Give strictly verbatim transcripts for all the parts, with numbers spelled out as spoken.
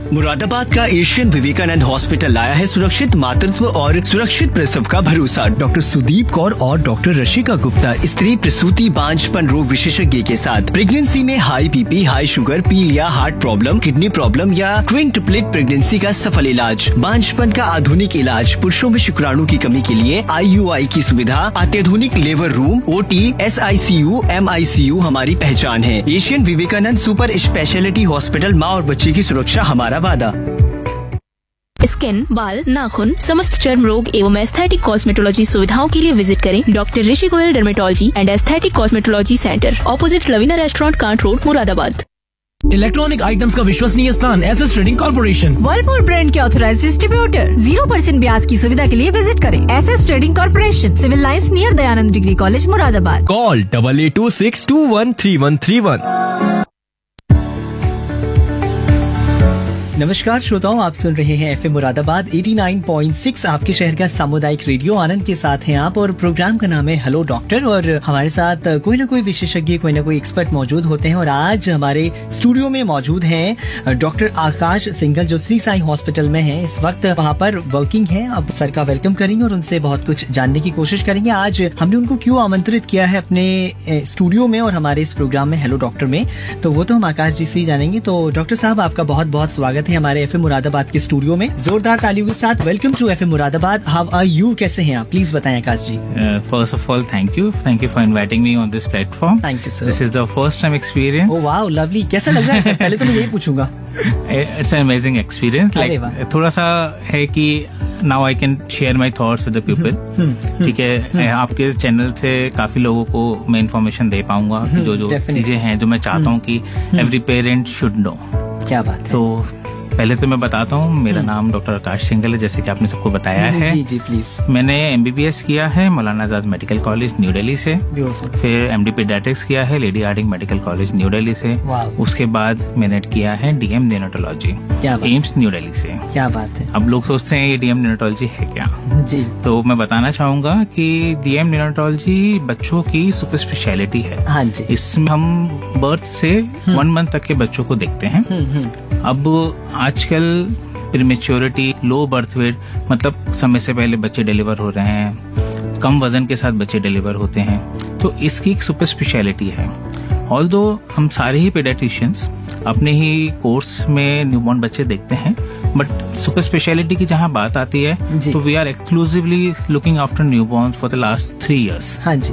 मुरादाबाद का Asian Vivekananda hospital लाया है सुरक्षित मातृत्व और सुरक्षित प्रसव का भरोसा। डॉक्टर सुदीप कौर और डॉक्टर रशिका गुप्ता स्त्री प्रसूति बांझपन रोग विशेषज्ञ के साथ प्रेगनेंसी में हाई बीपी, हाई शुगर, पीलिया, हार्ट प्रॉब्लम, किडनी प्रॉब्लम या ट्विन ट्रिपलेट प्रेगनेंसी का सफल इलाज, बांझपन का आधुनिक इलाज, पुरुषों में शुक्राणु की कमी के लिए आई यू आई की सुविधा, अत्याधुनिक labour room, O T, S I C you, M I C you हमारी पहचान है। Asian Vivekananda super speciality hospital, माँ और बच्चे की सुरक्षा हमारा वादा। स्किन, बाल, नाखून, समस्त चर्म रोग एवं एस्थेटिक कॉस्मेटोलॉजी सुविधाओं के लिए विजिट करें doctor Rishi Goyal dermatology and aesthetic cosmetology centre, opposite Lavina restaurant, can't road, Moradabad. Electronic items का विश्वसनीय स्थान S S trading corporation, Whirlpool brand के ऑथराइज्ड डिस्ट्रीब्यूटर। जीरो परसेंट ब्याज की सुविधा के लिए विजिट करें S S trading corporation, civil lines near Dayanand degree college, Moradabad. Call double eight to six to one three one three one. नमस्कार श्रोताओं, आप सुन रहे हैं एफ एम मुरादाबाद नवासी पॉइंट छह, आपके शहर का सामुदायिक रेडियो। आनंद के साथ हैं आप और प्रोग्राम का नाम है हेलो डॉक्टर। और हमारे साथ कोई ना कोई विशेषज्ञ, कोई ना कोई एक्सपर्ट मौजूद होते हैं। और आज हमारे स्टूडियो में मौजूद हैं डॉक्टर आकाश सिंघल, जो श्री साई हॉस्पिटल में हैं, इस वक्त वहाँ पर वर्किंग है। अब सर का वेलकम करेंगे और उनसे बहुत कुछ जानने की कोशिश करेंगे। आज हमने उनको क्यों आमंत्रित किया है अपने स्टूडियो में और हमारे इस प्रोग्राम में हेलो डॉक्टर में, तो वो तो हम आकाश जी से ही जानेंगे। तो डॉक्टर साहब, आपका बहुत बहुत स्वागत हमारे एफ एम मुरादाबाद के स्टूडियो में। जोरदार तालियों के साथ welcome to F M Moradabad. How are you, कैसे हैं आप? प्लीज बताएं आकाश जी। First of all, thank you thank you for inviting me on this platform. Thank you sir. This is the first time experience. Oh wow, lovely. कैसा लग रहा है sir? पहले तो मैं यही पूछूंगा। It's an amazing experience. Like थोड़ा सा है कि now I can share my thoughts with the people. ठीक है, आपके चैनल से काफी लोगों को मैं इन्फॉर्मेशन दे पाऊंगा, जो जो चीजें हैं जो मैं चाहता हूँ कि एवरी पेरेंट शुड नो। क्या बात है। तो पहले तो मैं बताता हूँ, मेरा नाम डॉक्टर आकाश सिंघल है, जैसे कि आपने सबको बताया है। जी जी प्लीज। मैंने एम बी बी एस किया है Maulana Azad medical college new Delhi से। फिर एम डी पीडियाट्रिक्स किया है lady Hardinge medical college new Delhi से। उसके बाद मैंने किया है D M न्यूनेटोलॉजी AIIMS new Delhi से। क्या बात है। अब लोग सोचते हैं ये डी एम न्यूनेटोलॉजी है क्या? जी। तो मैं बताना चाहूंगा कि डी एम न्यूनेटोलॉजी बच्चों की सुपर स्पेशलिटी है। हाँ जी। इसमें हम बर्थ से वन मंथ तक के बच्चों को देखते हैं। अब आजकल प्रीमेच्योरिटी, लो बर्थ वेट, मतलब समय से पहले बच्चे डिलीवर हो रहे हैं, कम वजन के साथ बच्चे डिलीवर होते हैं, तो इसकी एक सुपर स्पेशलिटी है। ऑल्दो हम सारे ही पेडियाट्रिशियंस अपने ही कोर्स में न्यूबॉर्न बच्चे देखते हैं, बट सुपर स्पेशलिटी की जहाँ बात आती है तो we are exclusively looking after newborn for the last three years. हाँ जी।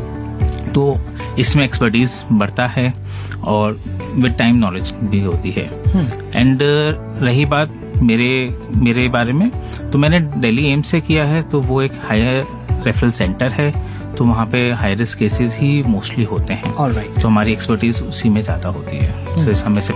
तो इसमें एक्सपर्टीज बढ़ता है और विद टाइम नॉलेज भी होती है। एंड uh, रही बात मेरे मेरे बारे में, तो मैंने दिल्ली एम्स से किया है, तो वो एक हायर रेफरल सेंटर है, तो वहाँ पे हाई रिस्क केसेस ही मोस्टली होते हैं। Alright. तो हमारी एक्सपर्टीज उसी में ज्यादा होती है। so, हमें से